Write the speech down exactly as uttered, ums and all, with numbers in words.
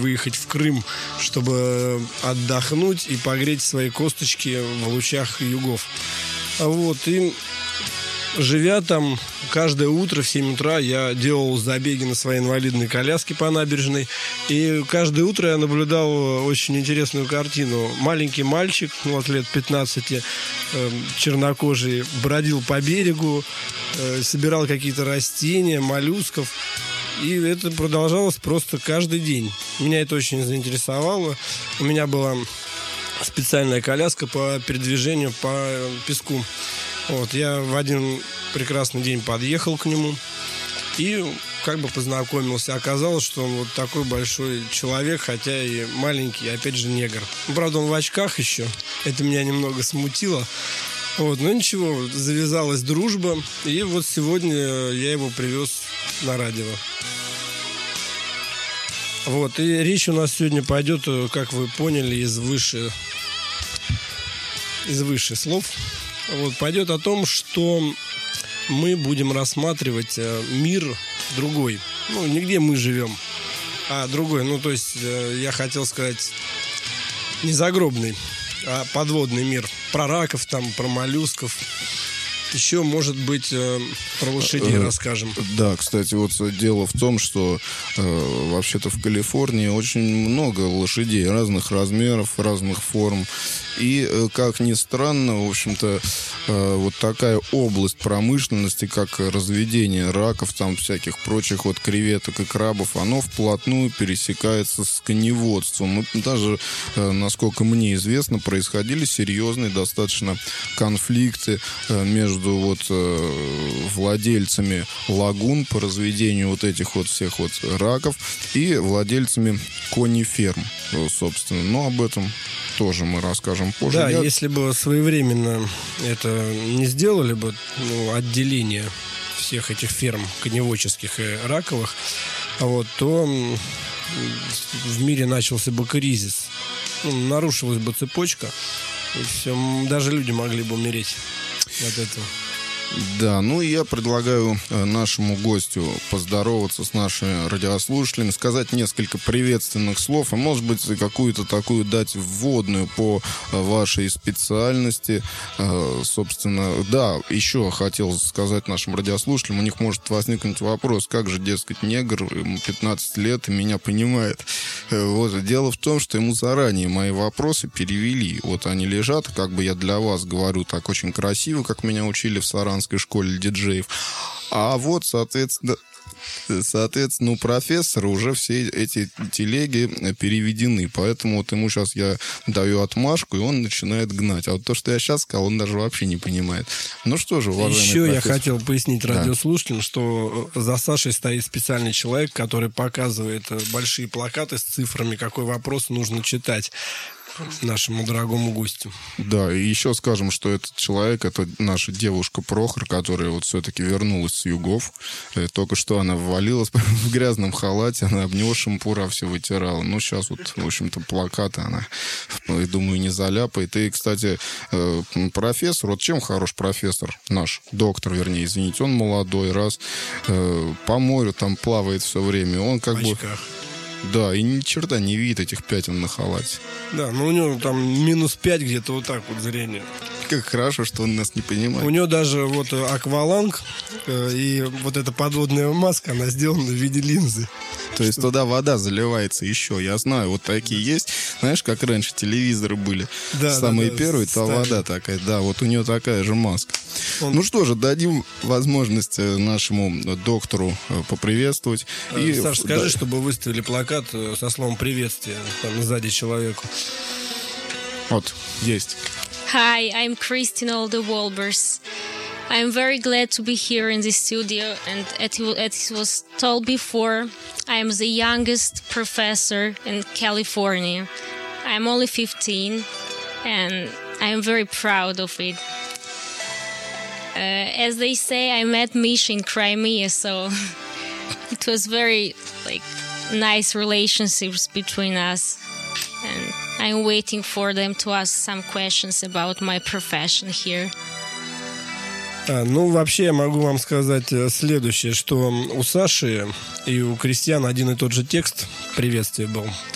выехать в Крым, чтобы отдохнуть и погреть свои косточки в лучах югов. Вот, и живя там, каждое утро в семь утра я делал забеги на своей инвалидной коляске по набережной. И каждое утро я наблюдал очень интересную картину. Маленький мальчик, ну, вот лет пятнадцати, э, чернокожий, бродил по берегу, э, собирал какие-то растения, моллюсков. И это продолжалось просто каждый день. Меня это очень заинтересовало. У меня была специальная коляска по передвижению по песку. Вот, я в один прекрасный день подъехал к нему и как бы познакомился. Оказалось, что он вот такой большой человек, хотя и маленький, опять же, негр. Ну, правда, он в очках еще. Это меня немного смутило. Вот, но ничего, завязалась дружба. И вот сегодня я его привез на радио. Вот, и речь у нас сегодня пойдет, как вы поняли, из выше, из выше слов. Вот, пойдет о том, что мы будем рассматривать мир другой. Ну, не где мы живем, а другой. Ну, то есть, я хотел сказать, не загробный, а подводный мир. Про раков, там, про моллюсков. Еще, может быть, про лошадей расскажем. Да, кстати, вот дело в том, что э, вообще-то в Калифорнии очень много лошадей разных размеров, разных форм. И, как ни странно, в общем-то, э, вот такая область промышленности, как разведение раков, там всяких прочих вот креветок и крабов, оно вплотную пересекается с коневодством. И даже, э, насколько мне известно, происходили серьезные достаточно конфликты э, между вот э, владельцами лагун по разведению вот этих вот всех вот раков и владельцами кониферм, собственно. Но об этом тоже мы расскажем позже. Да, Я... если бы своевременно это не сделали бы, ну, отделение всех этих ферм коневодческих и раковых, вот, то в мире начался бы кризис. Ну, нарушилась бы цепочка, и все, даже люди могли бы умереть от этого. Да, ну и я предлагаю нашему гостю поздороваться с нашими радиослушателями, сказать несколько приветственных слов, и, может быть, какую-то такую дать вводную по вашей специальности. Собственно, да, еще хотел сказать нашим радиослушателям, у них может возникнуть вопрос, как же, дескать, негр, ему пятнадцать лет и меня понимает. Вот. Дело в том, что ему заранее мои вопросы перевели. Вот они лежат, как бы я для вас говорю так очень красиво, как меня учили в Саранской школе диджеев. А вот, соответственно, соответственно, у профессора уже все эти телеги переведены. Поэтому вот ему сейчас я даю отмашку, и он начинает гнать. А вот то, что я сейчас сказал, он даже вообще не понимает. Ну что же, уважаемый Еще профессор... я хотел пояснить радиослушателям, да, что за Сашей стоит специальный человек, который показывает большие плакаты с цифрами, какой вопрос нужно читать нашему дорогому гостю. Да, и еще скажем, что этот человек, это наша девушка Прохор, которая вот все-таки вернулась с югов. Только что она ввалилась в грязном халате, она об него шампура все вытирала. Ну, сейчас вот, в общем-то, плакаты она, я думаю, не заляпает. И, кстати, профессор, вот чем хорош профессор наш, доктор, вернее, извините, он молодой, раз по морю там плавает все время, он как бы... Да, и ни черта не видит этих пятен на халате. Да, но у него там минус пять где-то вот так вот зрение. Как хорошо, что он нас не понимает. У него даже вот акваланг э, и вот эта подводная маска, она сделана в виде линзы. То есть туда вода заливается еще. Я знаю, вот такие есть. Знаешь, как раньше телевизоры были. Да, самые да, да, первые, то вода такая. Да, вот у него такая же маска. Он... Ну что же, дадим возможность нашему доктору поприветствовать. И... Саш, скажи, да, чтобы выставили плакат со словом приветствия там сзади человеку. Вот, есть. Hi, I'm Christine Olde Wolbers. I'm very glad to be here in the studio, and as it was told before, I am the youngest professor in California. I'm only fifteen, and I am very proud of it. Uh, as they say, I met Misha in Crimea, so it was very like nice relationships between us, and I'm waiting for them to ask some questions about my profession here. А, ну, вообще, я могу вам сказать следующее, что у Саши и у Кристиана один и тот же текст приветствия был.